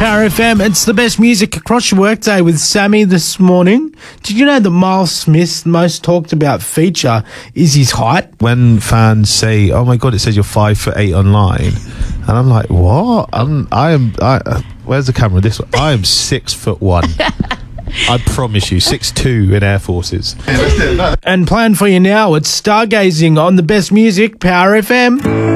Power FM, it's the best music across your workday with Sammy this morning. Did you know that Miles Smith's most talked about feature is his height? When fans say, "Oh my God, it says you're 5'8" online," and I'm like, "What?" Where's the camera? This one. I am 6'1". I promise you, 6'2" in Air Forces. And plan for you now, it's stargazing on the best music, Power FM.